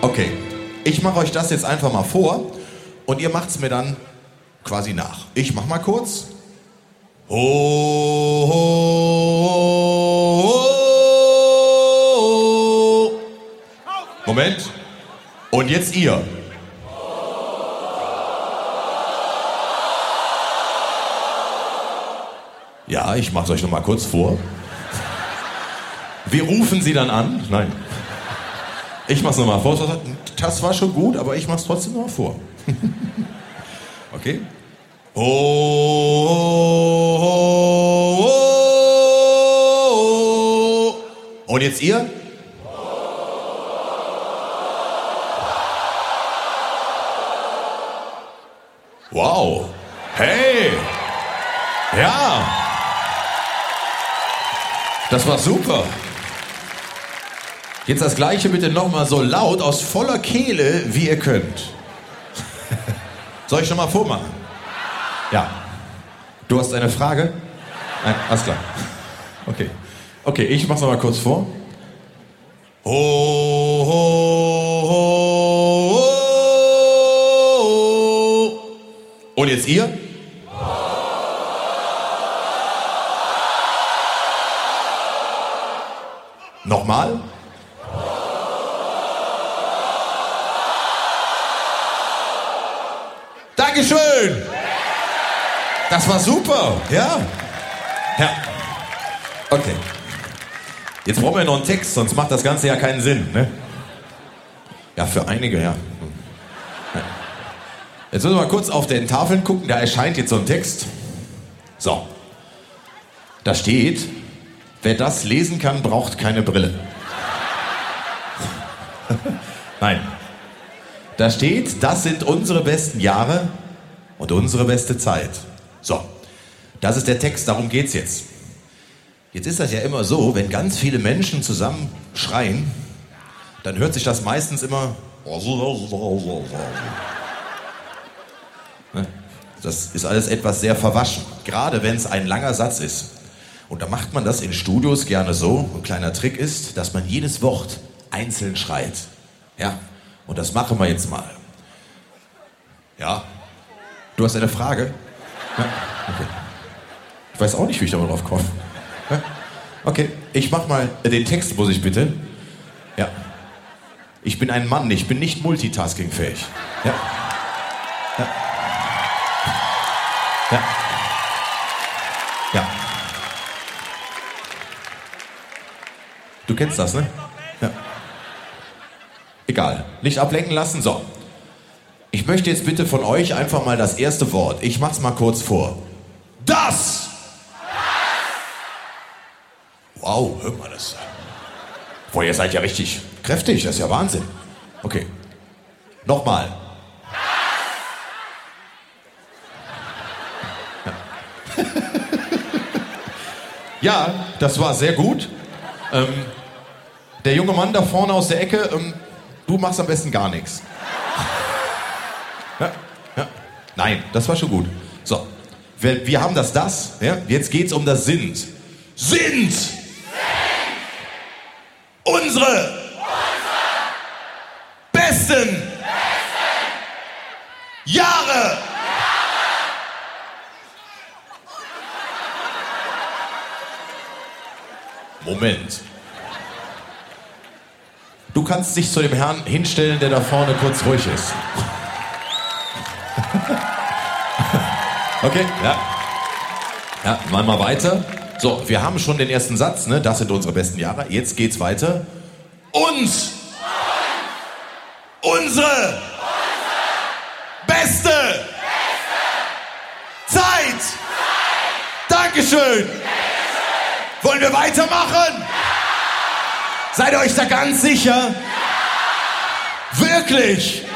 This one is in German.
Okay, ich mache euch das jetzt einfach mal vor und ihr macht's mir dann quasi nach. Ich mach mal kurz. Ho, ho, ho, ho. Moment. Und jetzt ihr. Ja, ich mach's euch noch mal kurz vor. Wir rufen sie dann an. Nein. Ich mach's noch mal vor. Das war schon gut, aber ich mach's trotzdem noch mal vor. Okay? Oh, oh, oh, oh. Und jetzt ihr? Wow. Hey. Ja. Das war super. Jetzt das Gleiche bitte nochmal so laut aus voller Kehle, wie ihr könnt. Soll ich schon mal vormachen? Ja. Du hast eine Frage? Nein, alles klar. Okay. Okay, ich mach's noch mal kurz vor. Ho, ho, ho, ho. Und jetzt ihr? Nochmal? Dankeschön! Das war super, ja. Ja. Okay. Jetzt brauchen wir noch einen Text, sonst macht das Ganze ja keinen Sinn, ne? Ja, für einige, ja. Jetzt müssen wir mal kurz auf den Tafeln gucken, da erscheint jetzt so ein Text. So. Da steht, wer das lesen kann, braucht keine Brille. Nein. Da steht, das sind unsere besten Jahre und unsere beste Zeit. So, das ist der Text, darum geht's jetzt. Jetzt ist das ja immer so, wenn ganz viele Menschen zusammen schreien, dann hört sich das meistens immer... Das ist alles etwas sehr verwaschen, gerade wenn es ein langer Satz ist. Und da macht man das in Studios gerne so. Ein kleiner Trick ist, dass man jedes Wort einzeln schreit. Ja, und das machen wir jetzt mal. Ja, du hast eine Frage? Ja, okay. Ich weiß auch nicht, wie ich da mal drauf komme. Ja? Okay, ich mach mal den Text, muss ich bitte. Ja. Ich bin ein Mann, ich bin nicht multitaskingfähig. Ja. Ja. Ja. Ja. Du kennst das, ne? Ja. Egal. Nicht ablenken lassen. So. Ich möchte jetzt bitte von euch einfach mal das erste Wort. Ich mach's mal kurz vor. Das! Wow, hört mal das. Boah, ihr seid ja richtig kräftig. Das ist ja Wahnsinn. Okay. Nochmal. Ja. Ja, das war sehr gut. Der junge Mann da vorne aus der Ecke, du machst am besten gar nichts. Ja, ja. Nein, das war schon gut. So, wir haben das, ja? Jetzt geht's um das Sind. Sind! Unsere besten Jahre! Moment. Du kannst dich zu dem Herrn hinstellen, der da vorne kurz ruhig ist. Okay, ja. Ja, mal weiter. So, wir haben schon den ersten Satz, ne? Das sind unsere besten Jahre. Jetzt geht's weiter. Uns! Unsere! Beste! Zeit! Dankeschön! Wollen wir weitermachen? Ja! Seid ihr euch da ganz sicher? Ja! Wirklich? Ja!